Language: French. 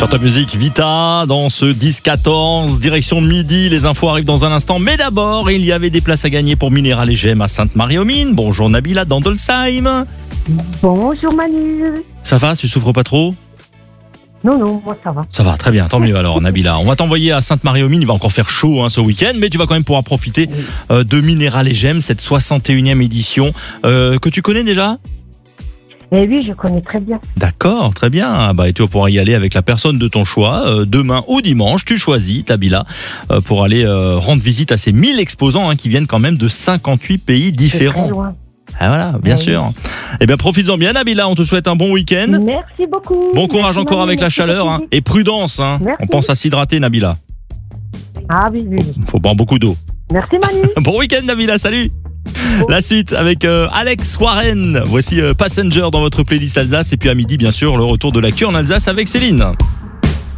Sur Top Music, Vita, dans ce 10-14, direction de midi, les infos arrivent dans un instant. Mais d'abord, il y avait des places à gagner pour Minéral et Gemmes à Sainte-Marie-aux-Mines. Bonjour Nabila d'Andolsheim. Bonjour Manu. Ça va, tu souffres pas trop ? Non, moi ça va. Ça va, très bien, tant mieux alors Nabila. On va t'envoyer à Sainte-Marie-aux-Mines, il va encore faire chaud ce week-end, mais tu vas quand même pouvoir profiter de Minéral et Gemmes, cette 61e édition que tu connais déjà ? Eh oui, je connais très bien. D'accord, très bien. Et tu vas pouvoir y aller avec la personne de ton choix, demain ou dimanche, tu choisis, Nabila, pour aller rendre visite à ces 1000 exposants qui viennent quand même de 58 pays différents. C'est très loin. Ah voilà, bien sûr. Eh bien, profites-en bien, Nabila. On te souhaite un bon week-end. Merci beaucoup. Bon courage Merci, encore Manu, avec la merci chaleur beaucoup. et prudence. Merci. On pense à s'hydrater, Nabila. Ah oui. Faut boire beaucoup d'eau. Merci Manu. Bon week-end, Nabila. Salut. La suite avec Alex Warren. Voici Passenger dans votre playlist Alsace. Et puis à midi, bien sûr, le retour de l'actu en Alsace avec Céline.